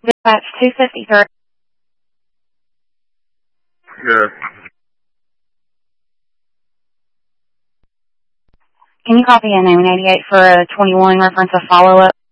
Dispatch 253. Yeah. Can you copy a 988 for a 21 reference of follow-up?